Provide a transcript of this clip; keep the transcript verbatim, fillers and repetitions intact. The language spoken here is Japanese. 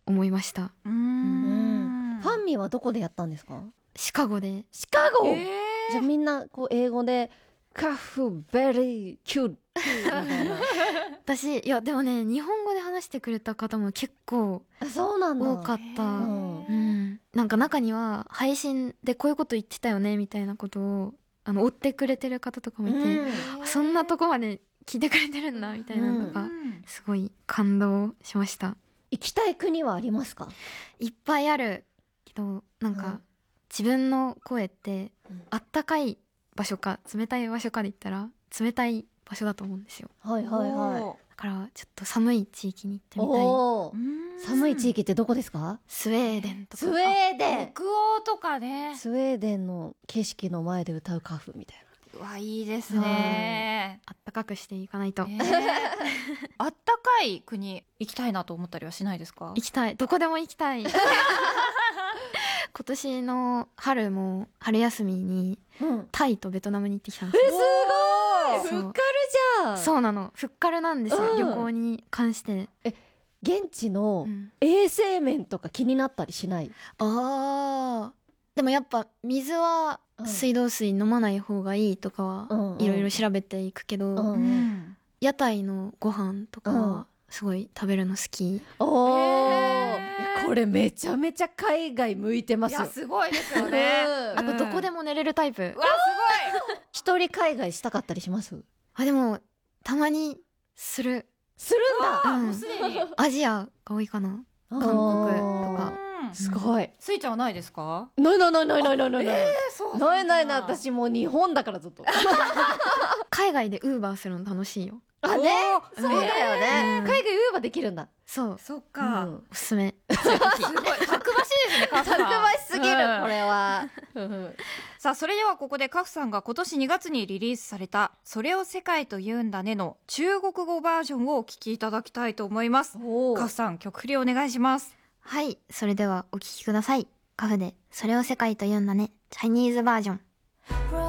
思いました。 うーん。 ファンミはどこでやったんですか？ シカゴで。 シカゴ、 えー、 じゃあみんなこう英語でカフベリーキューみたいな私いやでもね日本語で話してくれた方も結構あ、そうなんだ。 多かった、 ううんん、なんか中には配信でこういうこと言ってたよねみたいなことをあの追ってくれてる方とかもいて、 うんあそんなとこまで聞いてくれてるんだみたいなのとか、 うんすごい感動しました。 行きたい国はありますか？ いっぱいあるけどなんか、 うん自分の声ってうんあったかい場所か冷たい場所かで言ったら冷たい場所だと思うんですよ。 はいはいはい。 おだからちょっと寒い地域に行ってみたい。 おー、 ーうん寒い地域ってどこですか？ スウェーデンとか。 スウェーデン。 北欧とかね。 スウェーデンの景色の前で歌うカフみたいうわ、いいですね。 あったかくしていかないと、 えーあったかい国行きたいなと思ったりはしないですか？ 行きたい、どこでも行きたい今年の春も春休みにな。うん。 タイとベトナムに行ってきたんですよ。そうすごい。ふっかるじゃん。 そうなの、ふっかるなんですよ、 うん旅行に関して、 現地のうん衛生面とか気になったりしない？ あーでもやっぱ水はうん水道水飲まない方がいいとかはうんうんいろいろ調べていくけど、 うんうん屋台のご飯とかはすごい食べるの好き。 おー、 へーいやこれめちゃめちゃ海外向いてますよ。 いや、すごいですよね。 うんあとどこでも寝れるタイプ。 うわ、す一人海外したかったりします？ あでもたまにする。 するんだ。 ごい。あ、 うんもうすでに。 アジアが多いかな。 韓国とかうんすごい。 スイちゃんはないですか？ ないないないないないないないない。 えー、そうないないない、私もう日本だからずっと。 海外でウーバーするの楽しいよ。 あね、 おーそうだよね。 うん海外ウーバーできるんだ。 そう、 そっうか。 んおすすめ。 すごいたくましいですね、カフさん。 たくましすぎる、 うんこれは。 さあ、それではここでカフさんが今年にがつにリリースされた「それを世界と言うんだね」の中国語バージョンをお聴きいただきたいと思います。 おーカフさん、曲振りお願いします。 はい、それではお聴きください。カフでそれを世界と言うんだね、チャイニーズバージョン。